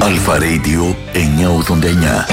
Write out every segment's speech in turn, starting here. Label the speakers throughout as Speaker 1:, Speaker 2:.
Speaker 1: Αλφα Radio 989.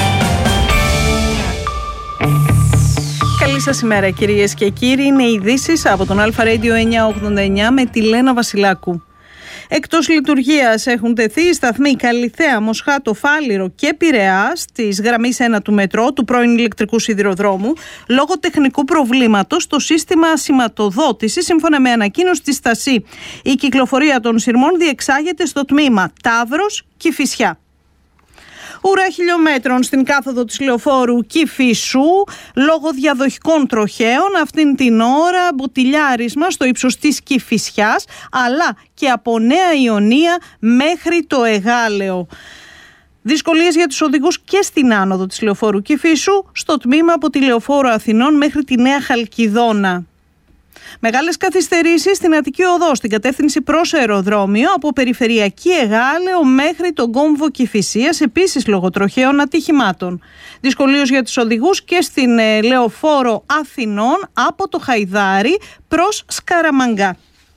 Speaker 2: Καλή σας ημέρα κυρίες και κύριοι. Είναι ειδήσεις από τον Αλφα Radio 989 με τη Λένα Βασιλάκου. Εκτός λειτουργίας έχουν τεθεί οι σταθμοί Καλιθέα, Μοσχάτο, Φάληρο και Πειραιάς της γραμμής 1 του μετρό, του πρώην ηλεκτρικού σιδηροδρόμου, λόγω τεχνικού προβλήματος στο σύστημα σηματοδότησης, σύμφωνα με ανακοίνωση της ΣΤΑΣΥ. Η κυκλοφορία των σειρμών διεξάγεται στο τμήμα Ταύρος Κηφισιά. Ουρά χιλιόμετρων στην κάθοδο της λεωφόρου Κηφισού λόγω διαδοχικών τροχαίων. Αυτήν την ώρα μποτιλιάρισμα στο ύψος της Κηφισιάς, αλλά και από Νέα Ιωνία μέχρι το Εγάλεο. Δυσκολίες για τους οδηγούς και στην άνοδο της λεωφόρου Κηφισού, στο τμήμα από τη λεωφόρο Αθηνών μέχρι τη Νέα Χαλκιδόνα. Μεγάλες καθυστερήσεις στην Αττική Οδό, στην κατεύθυνση προς αεροδρόμιο, από περιφερειακή Εγάλεο μέχρι τον κόμβο Κηφισίας, επίσης λόγω τροχαίων ατυχημάτων. Δυσκολίες για τους οδηγούς και στην λεωφόρο Αθηνών από το Χαϊδάρι προς Σκαραμαγκά.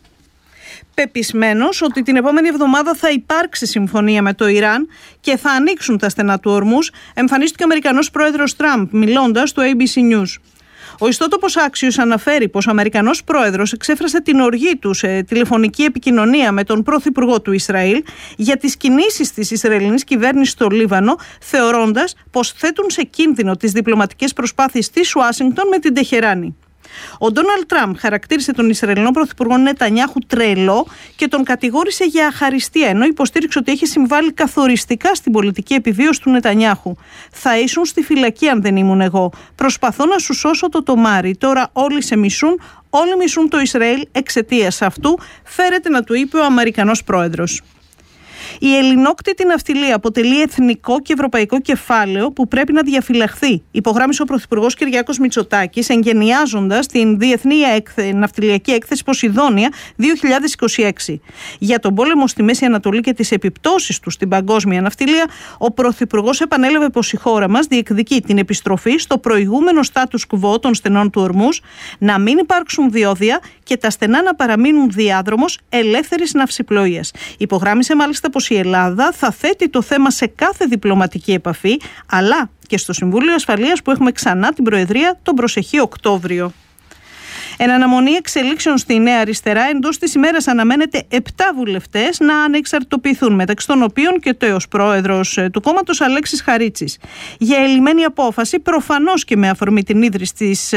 Speaker 2: Πεπισμένος ότι την επόμενη εβδομάδα θα υπάρξει συμφωνία με το Ιράν και θα ανοίξουν τα στενά του Ορμούζ, εμφανίστηκε ο Αμερικανός πρόεδρος Τραμπ μιλώντας στο ABC News. Ο ιστότοπος Axios αναφέρει πως ο Αμερικανός πρόεδρος εξέφρασε την οργή του σε τηλεφωνική επικοινωνία με τον πρωθυπουργό του Ισραήλ για τις κινήσεις της Ισραηλινής κυβέρνησης στο Λίβανο, θεωρώντας πως θέτουν σε κίνδυνο τις διπλωματικές προσπάθειες της Ουάσιγκτον με την Τεχεράνη. Ο Ντόναλντ Τραμπ χαρακτήρισε τον Ισραηλινό πρωθυπουργό Νετανιάχου τρελό και τον κατηγόρησε για αχαριστία, ενώ υποστήριξε ότι έχει συμβάλει καθοριστικά στην πολιτική επιβίωση του Νετανιάχου. Θα ήσουν στη φυλακή αν δεν ήμουν εγώ. Προσπαθώ να σου σώσω το τομάρι. Τώρα όλοι σε μισούν, όλοι μισούν το Ισραήλ εξαιτίας αυτού, φέρεται να του είπε ο Αμερικανός πρόεδρος. Η ελληνόκτητη ναυτιλία αποτελεί εθνικό και ευρωπαϊκό κεφάλαιο που πρέπει να διαφυλαχθεί, υπογράμμισε ο Πρωθυπουργός Κυριάκος Μητσοτάκης, εγγενιάζοντας την Διεθνή Ναυτιλιακή Έκθεση Ποσειδόνια 2026. Για τον πόλεμο στη Μέση Ανατολή και τις επιπτώσεις του στην παγκόσμια ναυτιλία, ο Πρωθυπουργός επανέλαβε πως η χώρα μας διεκδικεί την επιστροφή στο προηγούμενο status quo των στενών του Ορμούζ, να μην υπάρξουν διόδια και τα στενά να παραμείνουν διάδρομος ελεύθερης ναυσιπλοείας. Υπογράμμισε μάλιστα πως η Ελλάδα θα θέτει το θέμα σε κάθε διπλωματική επαφή, αλλά και στο Συμβούλιο Ασφαλείας που έχουμε ξανά την Προεδρία τον προσεχή Οκτώβριο. Εν αναμονή εξελίξεων στη Νέα Αριστερά, εντός της ημέρας αναμένεται 7 βουλευτές να ανεξαρτητοποιηθούν, μεταξύ των οποίων και ο τέος πρόεδρος του κόμματος Αλέξης Χαρίτσης. Για ελλημένη απόφαση, προφανώς και με αφορμή την ίδρυση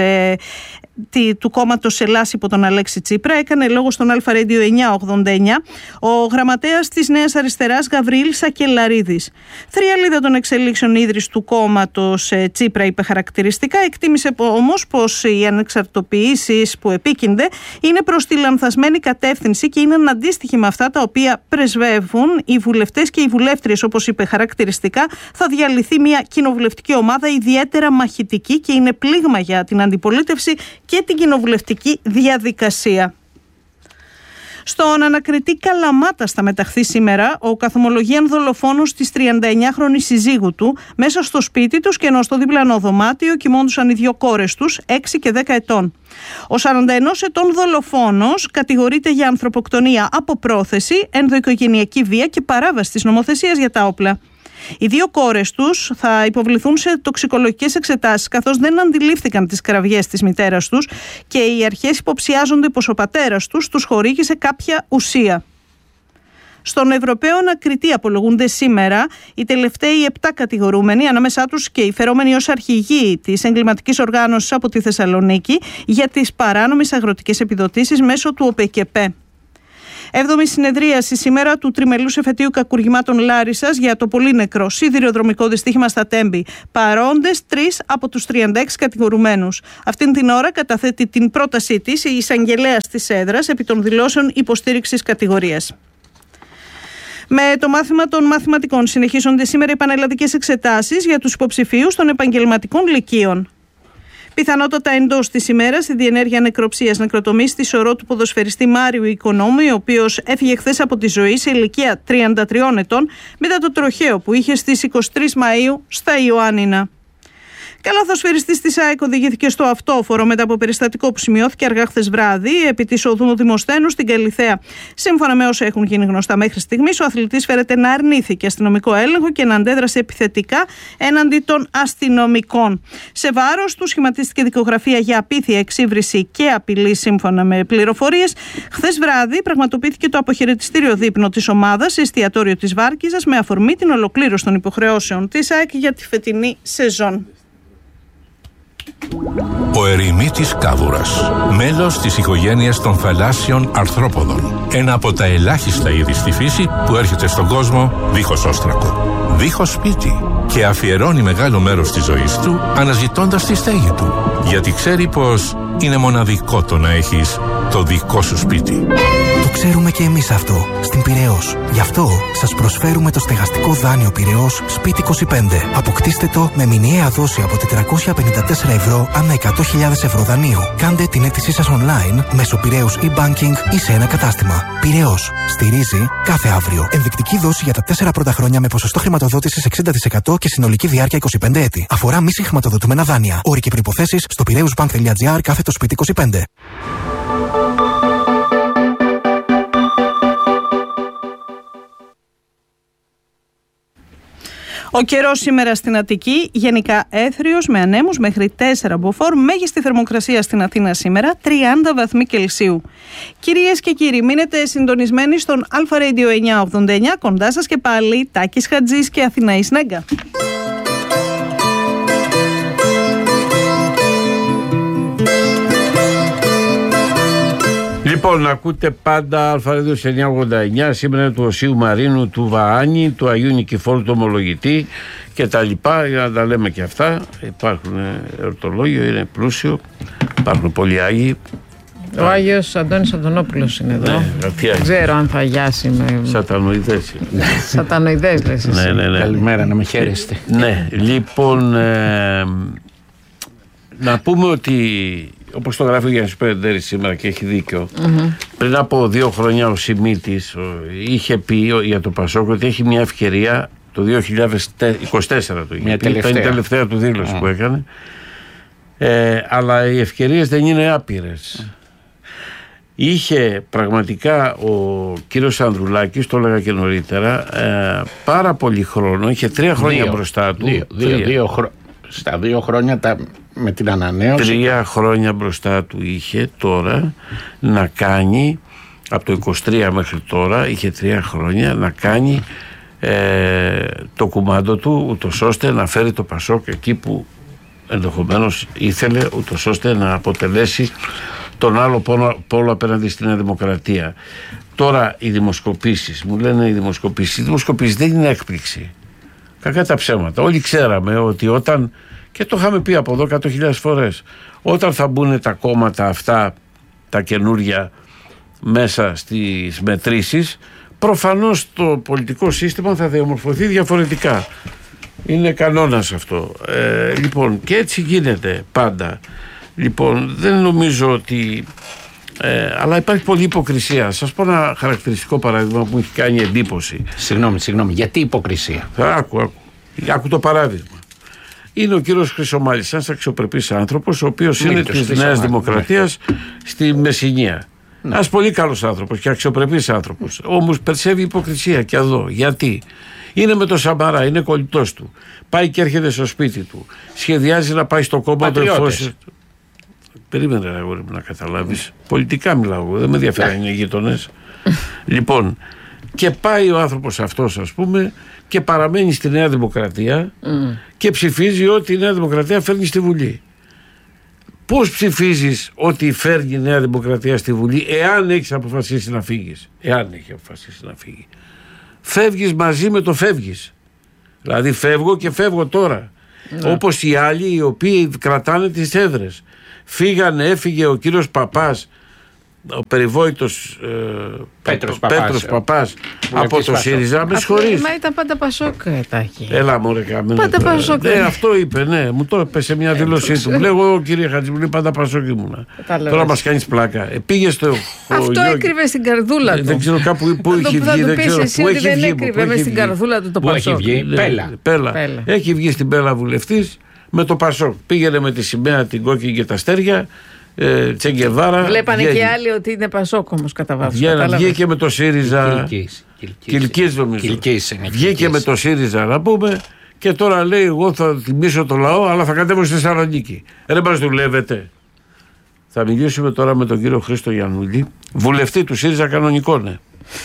Speaker 2: του κόμματος Ελλάς υπό τον Αλέξη Τσίπρα, έκανε λόγο στον Αλφα Radio 989 ο γραμματέας της Νέας Αριστεράς Γαβριήλ Σακελαρίδης. Θριαλίδα των εξελίξεων ίδρυση του κόμματος Τσίπρα, είπε χαρακτηριστικά, εκτίμησε όμως πως οι ανεξαρτητοποιήσεις που επίκυνται είναι προς τη λανθασμένη κατεύθυνση και είναι αντίστοιχη με αυτά τα οποία πρεσβεύουν οι βουλευτές και οι βουλεύτριες. Όπως είπε χαρακτηριστικά, θα διαλυθεί μια κοινοβουλευτική ομάδα ιδιαίτερα μαχητική και είναι πλήγμα για την αντιπολίτευση και την κοινοβουλευτική διαδικασία. Στον ανακριτή Καλαμάτα θα μεταχθεί σήμερα ο καθομολογίαν δολοφόνος της 39χρονης συζύγου του. Μέσα στο σπίτι τους και ενώ στο διπλανό δωμάτιο κοιμόντουσαν οι δύο κόρες τους, 6 και 10 ετών. Ο 41 ετών δολοφόνος κατηγορείται για ανθρωποκτονία από πρόθεση, ενδοοικογενειακή βία και παράβαση της νομοθεσίας για τα όπλα. Οι δύο κόρες τους θα υποβληθούν σε τοξικολογικές εξετάσεις, καθώς δεν αντιλήφθηκαν τις κραυγές της μητέρας τους και οι αρχές υποψιάζονται πως ο πατέρας τους χορήγησε κάποια ουσία. Στον Ευρωπαίο ανακριτή απολογούνται σήμερα οι τελευταίοι 7 κατηγορούμενοι, ανάμεσά τους και οι φερόμενοι ως αρχηγοί της εγκληματικής οργάνωσης από τη Θεσσαλονίκη για τις παράνομες αγροτικές επιδοτήσεις μέσω του ΟΠΕΚΕΠΕ. 7η συνεδρίαση σήμερα του τριμελούς εφετείου κακουργημάτων Λάρισσας για το πολύ νεκρό σιδηροδρομικό δυστύχημα στα Τέμπη. Παρόντες 3 από τους 36 κατηγορουμένους. Αυτήν την ώρα καταθέτει την πρότασή της η εισαγγελέας της έδρας επί των δηλώσεων υποστήριξης κατηγορίας. Με το μάθημα των μαθηματικών συνεχίζονται σήμερα οι πανελλαδικές εξετάσεις για τους υποψηφίους των επαγγελματικών λυκείων. Πιθανότατα εντός της ημέρας η διενέργεια νεκροψίας νεκροτομής στη σωρό του ποδοσφαιριστή Μάριου Οικονόμου, ο οποίος έφυγε χθες από τη ζωή σε ηλικία 33 ετών μετά το τροχαίο που είχε στις 23 Μαΐου στα Ιωάννινα. Καλαθοσφαιριστής της ΑΕΚ οδηγήθηκε στο αυτόφορο μετά από περιστατικό που σημειώθηκε αργά χθες βράδυ επί της οδού Δημοσθένου στην Καλιθέα. Σύμφωνα με όσα έχουν γίνει γνωστά μέχρι στιγμής, ο αθλητής φέρεται να αρνήθηκε αστυνομικό έλεγχο και να αντέδρασε επιθετικά έναντι των αστυνομικών. Σε βάρος του σχηματίστηκε δικογραφία για απίθεια, εξύβριση και απειλή, σύμφωνα με πληροφορίες. Χθες βράδυ πραγματοποιήθηκε το αποχαιρετιστήριο δείπνο της ομάδας σε εστιατόριο της Βάρκιζας με αφορμή την ολοκλήρωση των υποχρεώσεων της ΑΕΚ για τη φετινή σεζόν.
Speaker 3: Ο ερημίτης κάβουρας, μέλος της οικογένειας των θαλάσσιων αρθρόποδων. Ένα από τα ελάχιστα είδη στη φύση που έρχεται στον κόσμο δίχως όστρακο, δίχως σπίτι, και αφιερώνει μεγάλο μέρος της ζωής του αναζητώντας τη στέγη του, γιατί ξέρει πως είναι μοναδικό το να έχεις το δικό σου σπίτι.
Speaker 4: Το ξέρουμε και εμείς αυτό στην Πειραιώς. Γι' αυτό σας προσφέρουμε το στεγαστικό δάνειο Πειραιώς Σπίτι 25. Αποκτήστε το με μηνιαία δόση από 454 ευρώ ανά 100.000 ευρώ δανείου. Κάντε την αίτησή σας online μέσω Πειραιώς e-banking ή σε ένα κατάστημα. Πειραιώς. Στηρίζει κάθε αύριο. Ενδεικτική δόση για τα 4 πρώτα χρόνια με ποσοστό χρηματοδότησης 60% και συνολική διάρκεια 25 έτη. Αφορά μη συγχρηματοδοτούμενα δάνεια. Όροι και προϋποθέσεις στο piraeusbank.gr/Σπίτι 25.
Speaker 2: Ο καιρός σήμερα στην Αττική, γενικά έθριος με ανέμους μέχρι 4 μποφόρ, μέγιστη θερμοκρασία στην Αθήνα σήμερα 30 βαθμοί Κελσίου. Κυρίες και κύριοι, μείνετε συντονισμένοι στον Αλφα Radio 989, κοντά σας και πάλι Τάκης Χατζής και Αθηναής Νέγκα.
Speaker 5: Λοιπόν, ακούτε πάντα Αλφα-Radio 989, σήμερα είναι του Οσίου Μαρίνου, του Βαάνη, του Αγίου Νικηφόρου του Ομολογητή και τα λοιπά, για να τα λέμε και αυτά. Υπάρχουν εορτολόγιο, είναι πλούσιο, υπάρχουν πολλοί Άγιοι.
Speaker 6: Ο Άγιος Αντώνης Αντωνόπουλος είναι εδώ. Δεν ξέρω αν θα γιάσει με...
Speaker 5: Σατανοειδές.
Speaker 6: Σατανοειδές λες εσύ.
Speaker 5: Ναι.
Speaker 7: Καλημέρα, να με χαίρεστε.
Speaker 5: Ναι, λοιπόν, να πούμε ότι, όπως το γράφει ο Γιάννης Περεντέρης σήμερα και έχει δίκιο, πριν από 2 χρόνια ο Σιμίτης είχε πει για το Πασόκ ότι έχει μια ευκαιρία το 2024 το είχε πει, ήταν η τελευταία του δήλωση που έκανε, αλλά οι ευκαιρίες δεν είναι άπειρες. Είχε πραγματικά ο κύριος Ανδρουλάκης, το έλεγα και νωρίτερα, πάρα πολύ χρόνο, είχε 3 χρόνια μπροστά του.
Speaker 7: Στα 2 χρόνια με την ανανέωση.
Speaker 5: 3 χρόνια μπροστά του είχε τώρα να κάνει, από το 23 μέχρι τώρα, είχε 3 χρόνια να κάνει το κουμάντο του, ούτως ώστε να φέρει το Πασόκ εκεί που ενδεχομένως ήθελε, ούτως ώστε να αποτελέσει τον άλλο πόλο απέναντι στην Δημοκρατία. Τώρα οι δημοσκοπήσεις, μου λένε οι δημοσκοπήσεις δεν είναι έκπληξη. Κακά τα ψέματα. Όλοι ξέραμε ότι όταν, και το είχαμε πει από εδώ 100.000 φορές, όταν θα μπουν τα κόμματα αυτά, τα καινούρια, μέσα στις μετρήσεις, προφανώς το πολιτικό σύστημα θα διαμορφωθεί διαφορετικά. Είναι κανόνας αυτό. Λοιπόν, και έτσι γίνεται πάντα. Λοιπόν, δεν νομίζω ότι... αλλά υπάρχει πολλή υποκρισία. Σας πω ένα χαρακτηριστικό παράδειγμα που μου έχει κάνει εντύπωση.
Speaker 7: Συγγνώμη, γιατί υποκρισία?
Speaker 5: Άκου το παράδειγμα. Είναι ο κύριος Χρυσομάλης, ένας αξιοπρεπής άνθρωπος, ο οποίος είναι της Νέας Δημοκρατίας στη Μεσσηνία. Ένας πολύ καλός άνθρωπος και αξιοπρεπής άνθρωπος. Όμως περσεύει υποκρισία και εδώ. Γιατί? Είναι με το Σαμαρά, είναι κολλητός του. Πάει και έρχεται στο σπίτι του. Σχεδιάζει να πάει στο κόμμα του εφόσον. Περίμενε, αγόρι μου, να καταλάβεις. Πολιτικά μιλάω εγώ, δεν με ενδιαφέρει αν είναι γείτονες. Λοιπόν, και πάει ο άνθρωπος αυτός, ας πούμε, και παραμένει στη Νέα Δημοκρατία και ψηφίζει ότι η Νέα Δημοκρατία φέρνει στη Βουλή. Πώς ψηφίζεις ότι φέρνει η Νέα Δημοκρατία στη Βουλή, εάν έχεις αποφασίσει να φύγεις? Εάν έχει αποφασίσει να φύγει, φεύγεις μαζί με το φεύγεις. Δηλαδή φεύγω και φεύγω τώρα. Όπως οι άλλοι οι οποίοι κρατάνε τις έδρες. Έφυγε ο κύριος Παπάς, ο περιβόητος Πέτρος Παπάς από το ΣΥΡΙΖΑ. Με συγχωρείς.
Speaker 6: Μα ήταν πάντα Πασόκ, Τάκη.
Speaker 5: Έλα μωρέ καμένο.
Speaker 6: Πάντα Πασόκ.
Speaker 5: Αυτό είπε, ναι. Μου το είπε σε μια δήλωσή του. Μου λέει, εγώ κύριε Χατζη, μου λέει, πάντα Πασόκ ήμουνα. Τώρα μας κάνεις πλάκα. Πήγε στο χωριό.
Speaker 6: Αυτό έκρυβε στην καρδούλα του.
Speaker 5: Δεν ξέρω κάπου που έχει βγει.
Speaker 6: Δεν ξέρω πού έχει βγει. Δεν έκρυβε μες στην καρδούλα του το Πασόκ.
Speaker 5: Πέλα. Έχει βγει στην Πέλα βουλευτής. με το Πασόκ. Πήγαινε με τη σημαία την κόκκινη και τα αστέρια, Τσεγκεβάρα.
Speaker 6: Βλέπανε και άλλοι ότι είναι Πασόκ όμως κατά βάθος.
Speaker 5: Βγήκε με το ΣΥΡΙΖΑ. Κιλκής νομίζω. Βγήκε με το ΣΥΡΙΖΑ να πούμε. Και τώρα λέει: εγώ θα τιμήσω το λαό, αλλά θα κατέβω στη Θεσσαλονίκη. Δεν μας δουλεύετε. Θα μιλήσουμε τώρα με τον κύριο Χρήστο Γιαννούλη, βουλευτή του ΣΥΡΙΖΑ κανονικόνε.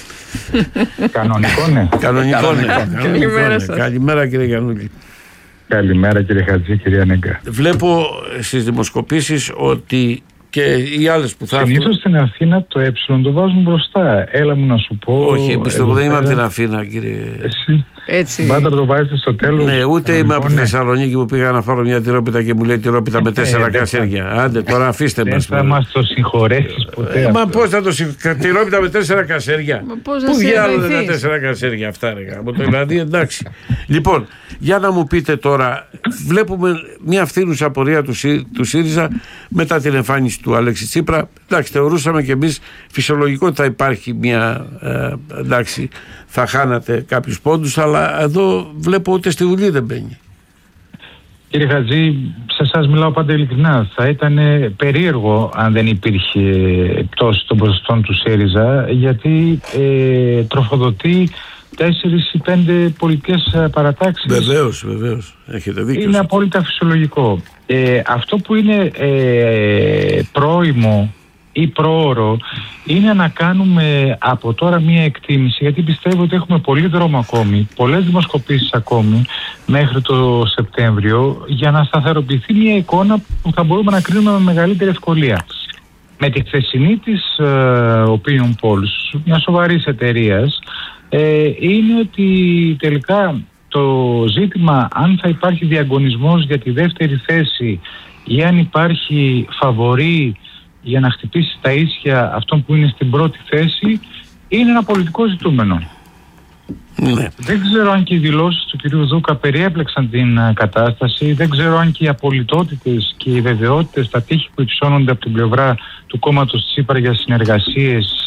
Speaker 5: Κανονικόνε. Καλημέρα κύριε Γιαννούλη.
Speaker 8: Καλημέρα κύριε Χατζή, κυρία Νέγκα.
Speaker 5: Βλέπω στις δημοσκοπήσεις ότι και οι άλλες που θα έρθουν.
Speaker 8: Συνήθως στην Αθήνα το το βάζουν μπροστά. Έλα μου να σου πω.
Speaker 5: Όχι, εμείς δεν είμαι από την Αθήνα, κύριε.
Speaker 8: Εσύ.
Speaker 6: Έτσι.
Speaker 8: Πάντα το βάζετε στο τέλος.
Speaker 5: Ναι, ούτε είμαι από τη Θεσσαλονίκη που πήγα να φάρω μια τυρόπιτα και μου λέει τυρόπιτα με 4 κασέρια. Άντε, τώρα αφήστε μας.
Speaker 8: Δεν θα μας το συγχωρέσεις ποτέ.
Speaker 5: Μα πώς θα το συγχωρέσεις, τυρόπιτα με 4 κασέρια. Πού διάλογο τα 4 κασέρια αυτά, ρε. Δηλαδή, εντάξει. Λοιπόν, για να μου πείτε τώρα, βλέπουμε μια φθήνουσα πορεία του ΣΥΡΙΖΑ μετά την εμφάνιση του Αλέξη Τσίπρα. Εντάξει, θεωρούσαμε κι εμείς φυσιολογικό ότι θα υπάρχει μια. Εντάξει, θα χάνατε κάποιους πόντους, αλλά εδώ βλέπω ότι στη Βουλή δεν μπαίνει.
Speaker 8: Κύριε Χατζή, σε εσάς μιλάω πάντα ειλικρινά. Θα ήταν περίεργο αν δεν υπήρχε πτώση των ποσοστών του ΣΥΡΙΖΑ, γιατί τροφοδοτεί 4 ή 5 πολιτικές παρατάξεις.
Speaker 5: Βεβαίως. Έχετε δίκιο.
Speaker 8: Είναι απόλυτα φυσιολογικό. Αυτό που είναι πρόημο ή προώρο είναι να κάνουμε από τώρα μία εκτίμηση, γιατί πιστεύω ότι έχουμε πολύ δρόμο ακόμη, πολλές δημοσκοπήσεις ακόμη μέχρι το Σεπτέμβριο, για να σταθεροποιηθεί μία εικόνα που θα μπορούμε να κρίνουμε με μεγαλύτερη ευκολία. Με τη χθεσινή της Opinion Polls, μια σοβαρής εταιρείας, είναι ότι τελικά το ζήτημα αν θα υπάρχει διαγωνισμός για τη δεύτερη θέση ή αν υπάρχει φαβορί για να χτυπήσει τα ίσια αυτών που είναι στην πρώτη θέση, είναι ένα πολιτικό ζητούμενο.
Speaker 5: Ναι.
Speaker 8: Δεν ξέρω αν και οι δηλώσεις του κυρίου Δούκα περιέπλεξαν την κατάσταση. Δεν ξέρω αν και οι απολυτότητες και οι βεβαιότητες, τα τείχη που υψώνονται από την πλευρά του κόμματος Τσίπρα για συνεργασίες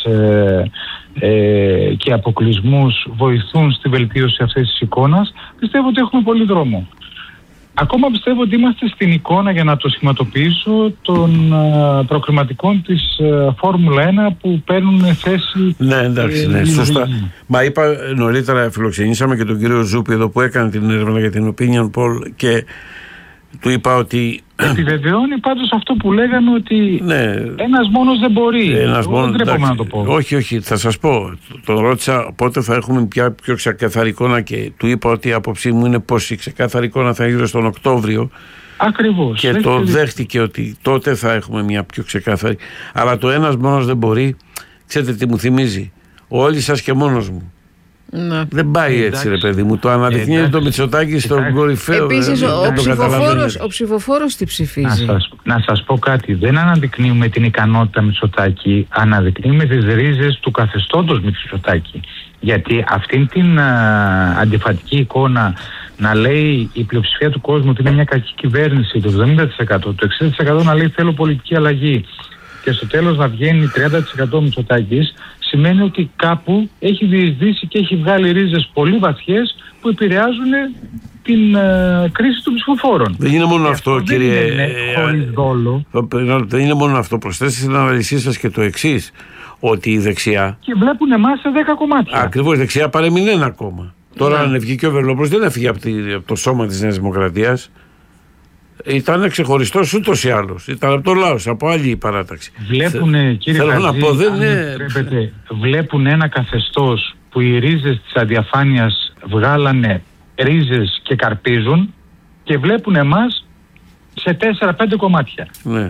Speaker 8: και αποκλεισμούς βοηθούν στη βελτίωση αυτής της εικόνας. Πιστεύω ότι έχουμε πολύ δρόμο. Ακόμα πιστεύω ότι είμαστε στην εικόνα, για να το σχηματοποιήσω, των προκριματικών της Φόρμουλα 1 που παίρνουν θέση.
Speaker 5: Ναι, εντάξει, ναι, σωστά. Μα είπα νωρίτερα, φιλοξενήσαμε και τον κύριο Ζούπη εδώ που έκανε την έρευνα για την Opinion Poll και του είπα ότι.
Speaker 8: Επιβεβαιώνει πάντως αυτό που λέγανε, ότι
Speaker 5: ναι,
Speaker 8: ένας μόνος δεν μπορεί. Δεν τρέπομαι να το πω.
Speaker 5: Όχι, θα σας πω. Τον ρώτησα πότε θα έχουμε πια πιο ξεκαθαρή εικόνα και του είπα ότι η άποψή μου είναι πως η ξεκάθαρη εικόνα θα γύρω στον Οκτώβριο.
Speaker 8: Ακριβώς.
Speaker 5: Και το δέχτηκε ότι τότε θα έχουμε μια πιο ξεκάθαρη. Αλλά το ένας μόνος δεν μπορεί. Ξέρετε τι μου θυμίζει? Όλοι σας και μόνος μου.
Speaker 6: Ναι.
Speaker 5: Δεν πάει έτσι, ρε παιδί μου. Το αναδεικνύει το Μητσοτάκη στον κορυφαίο.
Speaker 6: Επίσης ο ψηφοφόρος τι ψηφίζει?
Speaker 8: Να σας πω κάτι. Δεν αναδεικνύουμε την ικανότητα Μητσοτάκη, αναδεικνύουμε τις ρίζες του καθεστώτος Μητσοτάκη. Γιατί αυτήν την αντιφατική εικόνα να λέει η πλειοψηφία του κόσμου ότι είναι μια κακή κυβέρνηση, το 70%, το 60% να λέει θέλω πολιτική αλλαγή, και στο τέλος να βγαίνει 30% Μητσοτάκης, σημαίνει ότι κάπου έχει διεισδύσει και έχει βγάλει ρίζες πολύ βαθιές που επηρεάζουν την κρίση των ψηφοφόρων.
Speaker 5: Δεν είναι μόνο αυτό, κύριε.
Speaker 8: Δεν
Speaker 5: είναι μόνο αυτό. Προσθέστε στην αναλυσή σας και το εξής, ότι η δεξιά.
Speaker 8: Και βλέπουν εμάς σε 10 κομμάτια.
Speaker 5: Ακριβώς, η δεξιά παρέμεινε ένα κόμμα. Τώρα, αν βγήκε ο Βερολόπουλος, δεν έφυγε από το σώμα της Νέας Δημοκρατίας. Ήταν ξεχωριστός ούτως ή άλλως. Ήταν από το λαός, από άλλη παράταξη.
Speaker 8: Βλέπουν, κύριε Χατζή, βλέπουν ένα καθεστώς που οι ρίζες της αδιαφάνειας βγάλανε ρίζες και καρπίζουν, και βλέπουν εμάς σε 4-5 κομμάτια.
Speaker 5: Ναι.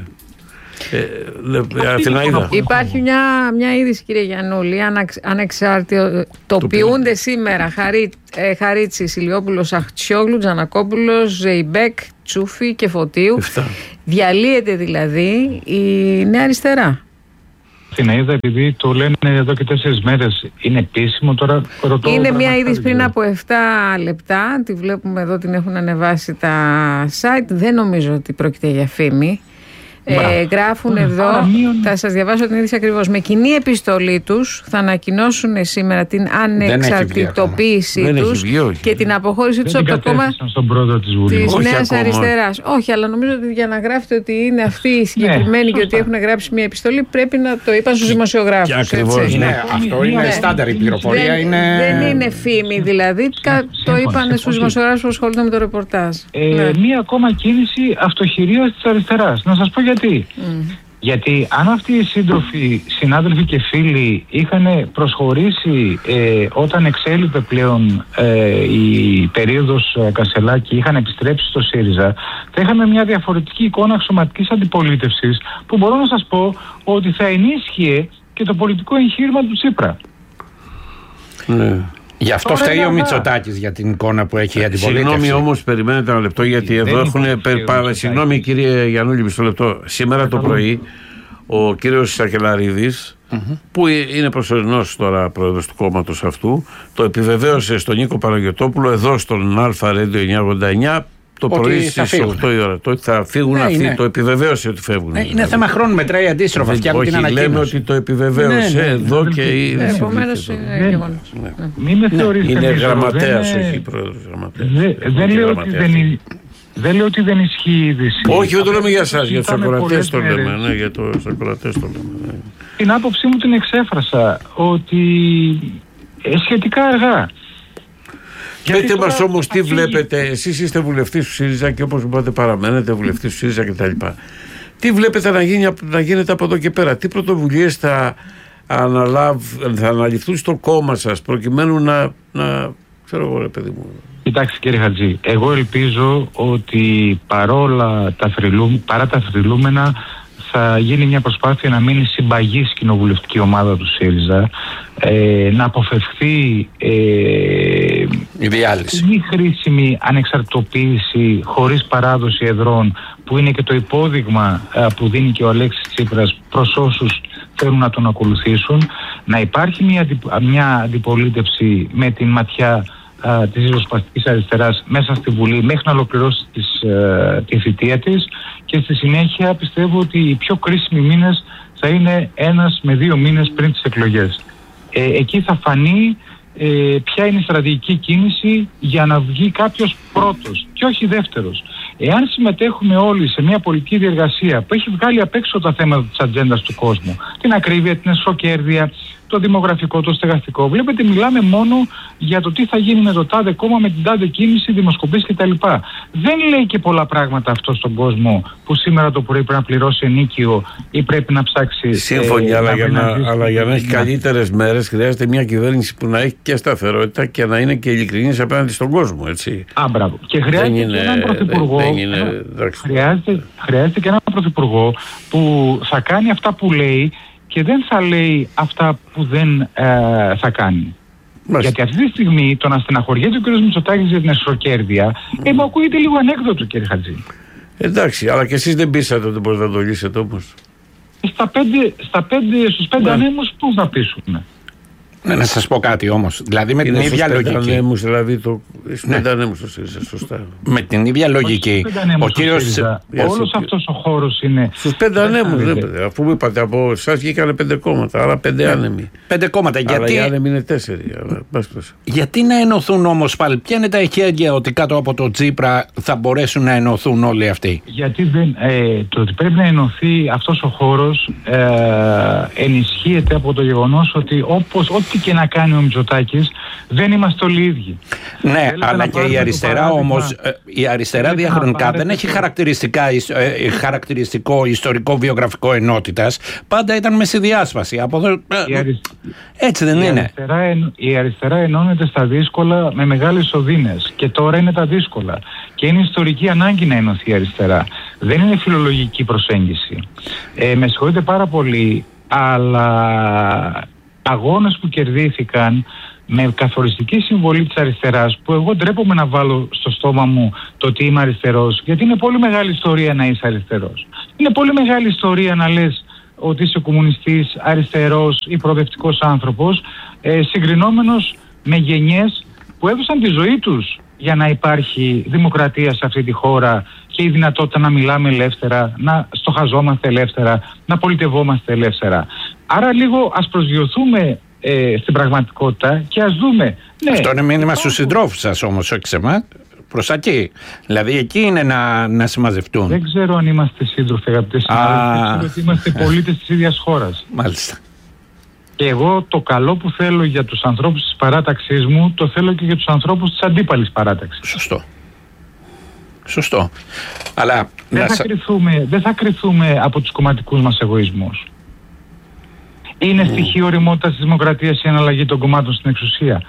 Speaker 6: Υπάρχει μια είδηση, κύριε Γιαννούλη, ανεξαρτητοποιούνται σήμερα Χαρίτσης, Ηλιόπουλος, Αχτσιόγλου, Τζανακόπουλος, Ζεϊμπέκ, Τσούφη και Φωτίου. Διαλύεται δηλαδή η Νέα Αριστερά.
Speaker 8: Την είδα, επειδή το λένε εδώ και 4 μέρες. Είναι επίσημο τώρα?
Speaker 6: Είναι μια είδηση πριν από 7 λεπτά. Τη βλέπουμε εδώ, την έχουν ανεβάσει τα site. Δεν νομίζω ότι πρόκειται για φήμη. Γράφουν εδώ, θα σας διαβάσω την είδηση ακριβώς. Με κοινή επιστολή τους θα ανακοινώσουν σήμερα την ανεξαρτητοποίησή τους και την αποχώρησή τους από το κόμμα της Νέας Αριστεράς. Όχι, αλλά νομίζω ότι για να γράφετε ότι είναι αυτοί οι συγκεκριμένοι και ότι έχουν γράψει μια επιστολή, πρέπει να το είπαν στους δημοσιογράφους.
Speaker 7: Αυτό είναι στάνταρ η πληροφορία.
Speaker 6: Δεν είναι φήμη δηλαδή. Το είπαν στους δημοσιογράφους που ασχολούνται με το ρεπορτάζ.
Speaker 8: Μία ακόμα κίνηση αυτοχειρίας της αριστεράς. Να σας πω γιατί. Γιατί αν αυτοί οι σύντροφοι, συνάδελφοι και φίλοι είχαν προσχωρήσει όταν εξέλιπε πλέον η περίοδος Κασελάκη, είχαν επιστρέψει στο ΣΥΡΙΖΑ, θα είχαμε μια διαφορετική εικόνα αξιωματικής αντιπολίτευσης που μπορώ να σας πω ότι θα ενίσχυε και το πολιτικό εγχείρημα του Τσίπρα.
Speaker 5: Ναι.
Speaker 7: Γι' αυτό φταίει ο Μητσοτάκης για την εικόνα που έχει η αντιπολίτευση.
Speaker 5: Συγγνώμη όμως, περιμένετε ένα λεπτό, γιατί εδώ έχουν. Συγγνώμη κύριε Γιαννούλη, μισό λεπτό. Σήμερα το πρωί ο κύριος Σακελαρίδης, που είναι προσωρινός τώρα πρόεδρος του κόμματος αυτού, το επιβεβαίωσε στον Νίκο Παναγιωτόπουλο εδώ στον Αλφα Radio 989. Το πρωί στις 8 η ώρα. Το ότι θα φύγουν αυτοί, το επιβεβαίωσε ότι φεύγουν.
Speaker 7: Είναι θέμα χρόνου, μετράει αντίστροφα.
Speaker 5: Όχι, λέμε ότι το επιβεβαίωσε εδώ και είναι.
Speaker 6: Επομένως είναι γεγονός.
Speaker 8: Μην με θεωρείτε.
Speaker 5: Είναι γραμματέας, όχι πρόεδρος γραμματέας.
Speaker 8: Δεν λέω ότι δεν ισχύει η είδηση.
Speaker 5: Όχι, δεν το λέμε για εσάς, για τους ακροατές το λέμε. Για τους ακροατές το λέμε.
Speaker 8: Την άποψή μου την εξέφρασα ότι σχετικά αργά.
Speaker 5: Πείτε μας όμως τι βλέπετε, εσείς είστε βουλευτής του ΣΥΡΙΖΑ και όπως είπατε παραμένετε βουλευτής του ΣΥΡΙΖΑ κτλ. Τι βλέπετε να γίνεται από εδώ και πέρα, τι πρωτοβουλίες θα αναλυφθούν στο κόμμα σας προκειμένου να ξέρω εγώ ρε παιδί μου.
Speaker 8: Κοιτάξτε κύριε Χατζή, εγώ ελπίζω ότι παρά τα θρυλούμενα θα γίνει μια προσπάθεια να μείνει συμπαγής κοινοβουλευτική ομάδα του ΣΥΡΙΖΑ, να αποφευχθεί
Speaker 7: η διάλυση,
Speaker 8: μη χρήσιμη ανεξαρτητοποίηση χωρίς παράδοση εδρών, που είναι και το υπόδειγμα που δίνει και ο Αλέξης Τσίπρας προς όσους θέλουν να τον ακολουθήσουν, να υπάρχει μια αντιπολίτευση με την ματιά της ριζοσπαστικής αριστεράς μέσα στη Βουλή μέχρι να ολοκληρώσει τη θητεία της, και στη συνέχεια πιστεύω ότι οι πιο κρίσιμοι μήνες θα είναι 1 με 2 μήνες πριν τις εκλογές. Εκεί θα φανεί ποια είναι η στρατηγική κίνηση για να βγει κάποιος πρώτος και όχι δεύτερος. Εάν συμμετέχουμε όλοι σε μια πολιτική διεργασία που έχει βγάλει απ' έξω τα θέματα της ατζέντας του κόσμου, την ακρίβεια, την εσωκέρδεια, το δημογραφικό, το στεγαστικό, βλέπετε μιλάμε μόνο για το τι θα γίνει με το τάδε κόμμα, με την τάδε κίνηση, δημοσκοπήσεις κτλ. Δεν λέει και πολλά πράγματα αυτό στον κόσμο που σήμερα το πρωί πρέπει να πληρώσει ενίκιο ή πρέπει να ψάξει.
Speaker 5: Σύμφωνοι, αλλά για να έχει καλύτερες μέρες χρειάζεται μια κυβέρνηση που να έχει και σταθερότητα και να είναι και ειλικρινής απέναντι στον κόσμο, έτσι.
Speaker 8: Μπράβο. Και χρειάζεται και έναν πρωθυπουργό. Χρειάζεται και έναν πρωθυπουργό που θα κάνει αυτά που λέει και δεν θα λέει αυτά που δεν θα κάνει. Γιατί αυτή τη στιγμή το να στεναχωριέται ο κ. Μητσοτάκης για την εσωκέρδεια μου ακούγεται λίγο ανέκδοτο, κ. Χατζή.
Speaker 5: Εντάξει, αλλά και εσείς δεν πείσατε ότι μπορείτε να το λύσετε όμως.
Speaker 8: Στους 5 ανέμους πώς να πείσουμε.
Speaker 7: Να σας πω κάτι όμως. Δηλαδή με την ίδια λογική.
Speaker 5: Δηλαδή στους 5 ανέμους το ΣΥΡΙΖΑ, σωστά.
Speaker 7: Με την ίδια λογική.
Speaker 8: Ο κύριος. Όλος αυτός ο χώρος είναι.
Speaker 5: Στους 5 ανέμους, αφού μου είπατε από εσάς βγήκανε 5 κόμματα, άρα 5 άνεμοι.
Speaker 7: 5 κόμματα.
Speaker 5: Αλλά οι άνεμοι είναι 4.
Speaker 7: Γιατί να ενωθούν όμως πάλι, ποια είναι τα εχέγγυα ότι κάτω από το Τσίπρα θα μπορέσουν να ενωθούν όλοι αυτοί?
Speaker 8: Γιατί το ότι πρέπει να ενωθεί αυτός ο χώρος ενισχύεται από το γεγονός ότι ό,τι και να κάνει ο Μητσοτάκης δεν είμαστε όλοι ίδιοι.
Speaker 7: Ναι, αλλά και η αριστερά όμως, η αριστερά διαχρονικά δεν έχει χαρακτηριστικό ιστορικό βιογραφικό ενότητας. Πάντα ήταν με συνδιάσπαση. Έτσι δεν είναι?
Speaker 8: Η αριστερά ενώνεται στα δύσκολα με μεγάλες οδύνες και τώρα είναι τα δύσκολα. Και είναι ιστορική ανάγκη να ενωθεί η αριστερά. Δεν είναι φιλολογική προσέγγιση. Με συγχωρείτε πάρα πολύ, αλλά αγώνες που κερδίθηκαν με καθοριστική συμβολή της αριστεράς, που εγώ ντρέπομαι να βάλω στο στόμα μου το ότι είμαι αριστερός, γιατί είναι πολύ μεγάλη ιστορία να είσαι αριστερός. Είναι πολύ μεγάλη ιστορία να λες ότι είσαι κομμουνιστής, αριστερός ή προοδευτικός άνθρωπος, συγκρινόμενος με γενιές που έδωσαν τη ζωή τους για να υπάρχει δημοκρατία σε αυτή τη χώρα και η δυνατότητα να μιλάμε ελεύθερα, να στοχαζόμαστε ελεύθερα, να πολιτευόμαστε ελεύθερα. Άρα λίγο ας προσγειωθούμε στην πραγματικότητα και ας δούμε. Ναι,
Speaker 7: αυτό είναι μήνυμα στους συντρόφους σας όμως, όχι σε εμάς. Προς εκεί. Δηλαδή εκεί είναι να συμμαζευτούν.
Speaker 8: Δεν ξέρω αν είμαστε σύντροφοι, αγαπητοί συνάδελφοι. Ξέρω ότι είμαστε πολίτες της ίδιας χώρας.
Speaker 7: Μάλιστα.
Speaker 8: Και εγώ το καλό που θέλω για τους ανθρώπους της παράταξής μου, το θέλω και για τους ανθρώπους της αντίπαλης παράταξης.
Speaker 7: Σωστό. Αλλά
Speaker 8: δεν θα κρυθούμε από τους κομματικούς μας εγωισμούς. Είναι στοιχείο ωριμότητας της δημοκρατίας η αναλλαγή των κομμάτων στην εξουσία.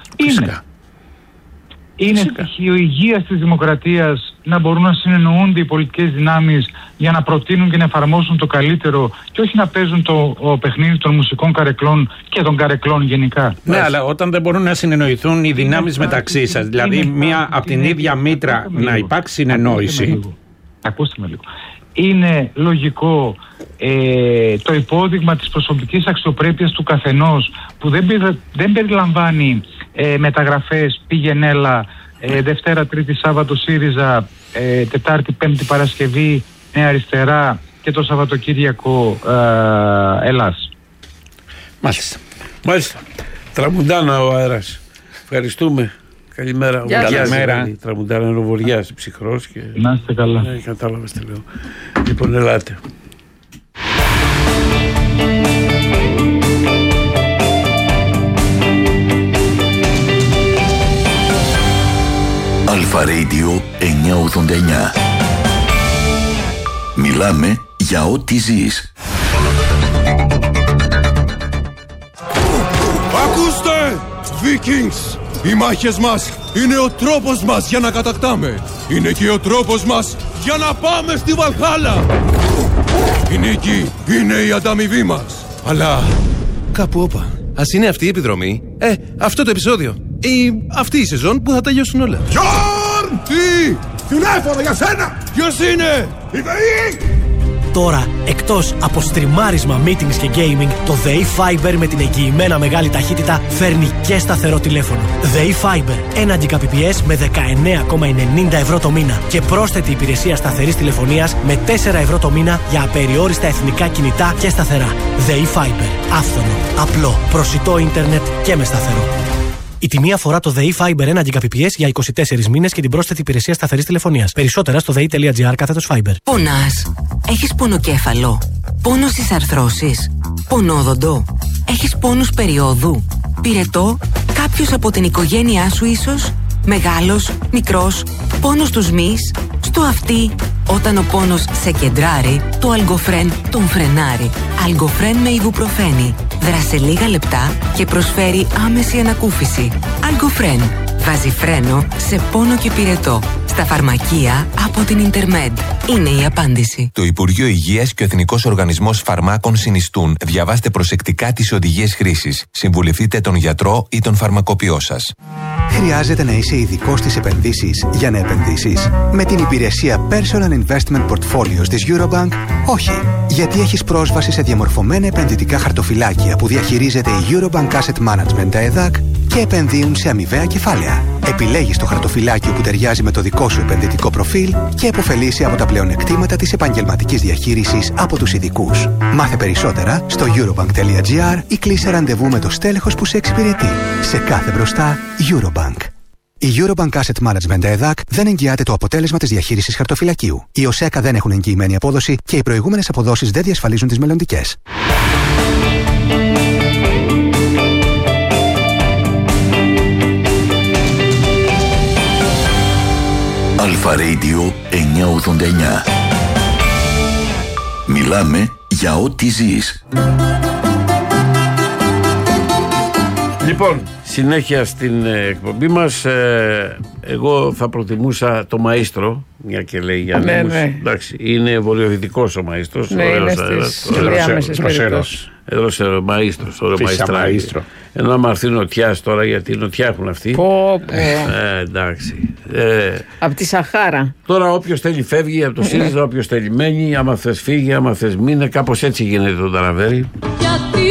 Speaker 8: Είναι στοιχείο υγείας της δημοκρατίας να μπορούν να συνεννοούνται οι πολιτικές δυνάμεις για να προτείνουν και να εφαρμόσουν το καλύτερο και όχι να παίζουν το παιχνίδι των μουσικών καρεκλών και των καρεκλών γενικά.
Speaker 7: Ναι, αλλά όταν δεν μπορούν να συνεννοηθούν οι δυνάμεις μεταξύ σας, δηλαδή μία από την ίδια μήτρα να υπάρξει συνεννόηση.
Speaker 8: Ακούστε με λίγο. Είναι λογικό το υπόδειγμα της προσωπικής αξιοπρέπειας του καθενός που δεν περιλαμβάνει μεταγραφές πήγαινέλα Δευτέρα, Τρίτη, Σάββατο ΣΥΡΙΖΑ, Τετάρτη, Πέμπτη, Παρασκευή Νέα Αριστερά και το Σαββατοκύριακο Ελλάς.
Speaker 5: Μάλιστα. Τραμουντάνα ο αέρας. Ευχαριστούμε. Καλημέρα.
Speaker 7: Καλημέρα.
Speaker 5: Τραμουντάνα είναι ο Βοριάς, ψυχρός και...
Speaker 8: Να είστε καλά.
Speaker 5: Κατάλαβες τι λέω. Λοιπόν, ελάτε.
Speaker 1: Αλφα Radio 989. Μιλάμε για ό,τι ζεις.
Speaker 9: Ακούστε! Vikings! Οι μάχες μας είναι ο τρόπος μας για να κατακτάμε. Είναι και ο τρόπος μας για να πάμε στη Βαλχάλα. Η νίκη είναι η ανταμοιβή μας. Αλλά κάπου όπα. Ας είναι αυτή η επιδρομή, αυτό το επεισόδιο ή αυτή η σεζόν που θα τελειώσουν όλα. Γιόρν! Τι! Τηλέφωνο για σένα! Ποιος είναι? Η ΔΕΗ!
Speaker 10: Τώρα, εκτός από στριμάρισμα, meetings και gaming, το ΔΕΗ Fiber με την εγγυημένα μεγάλη ταχύτητα φέρνει και σταθερό τηλέφωνο. ΔΕΗ Fiber, 1 Gbps με 19,90 ευρώ το μήνα και πρόσθετη υπηρεσία σταθερής τηλεφωνίας με 4 ευρώ το μήνα για απεριόριστα εθνικά κινητά και σταθερά. ΔΕΗ Fiber, άφθονο, απλό, προσιτό ίντερνετ και με σταθερό. Η τιμή αφορά το ΔΕΗ Fiber 1 Gbps για 24 μήνες και την πρόσθετη υπηρεσία σταθερής τηλεφωνίας. Περισσότερα στο dei.gr/Fiber.
Speaker 11: Πονάς? Έχεις πονοκέφαλο? Πόνο στις αρθρώσεις? Πονόδοντο? Έχεις πόνους περιόδου? Πυρετό? Κάποιος από την οικογένειά σου ίσως? Μεγάλος? Μικρός? Πόνος στους μυς? Στο αυτί? Όταν ο πόνος σε κεντράρει, το Αλγκοφρέν τον φρενάρει. Αλγκοφρέν με ιβουπροφένη. Δράσε λίγα λεπτά και προσφέρει άμεση ανακούφιση. Αλγκοφρέν. Βάζει φρένο σε πόνο και πυρετό. Στα φαρμακεία από την Ιντερμέντ. Είναι η απάντηση.
Speaker 12: Το Υπουργείο Υγείας και ο Εθνικός Οργανισμός Φαρμάκων συνιστούν. Διαβάστε προσεκτικά τις οδηγίες χρήσης. Συμβουλευτείτε τον γιατρό ή τον φαρμακοποιό σας.
Speaker 13: Χρειάζεται να είσαι ειδικός στις επενδύσεις για να επενδύσεις? Με την υπηρεσία Personal Investment Portfolios της Eurobank, όχι. Γιατί έχεις πρόσβαση σε διαμορφωμένα επενδυτικά χαρτοφυλάκια που διαχειρίζεται η Eurobank Asset Management ΕΔΑΚ και επενδύουν σε αμοιβαία κεφάλαια. Επιλέγεις το χαρτοφυλάκιο που ταιριάζει με το δικό σου επενδυτικό προφίλ και επωφελείσαι από τα πλεονεκτήματα της επαγγελματικής διαχείρισης από τους ειδικούς. Μάθε περισσότερα στο eurobank.gr ή κλείσε ραντεβού με το στέλεχος που σε εξυπηρετεί. Σε κάθε μπροστά, Eurobank. Η Eurobank Asset Management ΕΔΑΚ δεν εγγυάται το αποτέλεσμα της διαχείρισης χαρτοφυλακίου. Οι ΟΣΕΚΑ δεν έχουν εγγυημένη απόδοση και οι προηγούμενες αποδόσεις δεν διασφαλίζουν τις μελλοντικές.
Speaker 1: Αλφα Radio 989. Μιλάμε για ό,τι ζεις.
Speaker 5: Λοιπόν, συνέχεια στην εκπομπή μας, εγώ θα προτιμούσα το Μαΐστρο, μια και λέει για νέους. Εντάξει, είναι βορειοδυτικός ο Μαΐστρος.
Speaker 6: Ναι, είναι στις διάμεσες περιπτώσεις.
Speaker 5: Εδώ σε Μαΐστρος, ωραίο Μαΐστρο. Ενώ άμα έρθει νοτιάς τώρα, γιατί νοτιά έχουν αυτοί. Εντάξει.
Speaker 6: Από τη Σαχάρα.
Speaker 5: Τώρα όποιος θέλει φεύγει από το ΣΥΡΙΖΑ, όποιος θέλει μένει, άμα θες φύγει, άμα θες μείνε, κάπως έτσι γίνεται το ταραβέρι.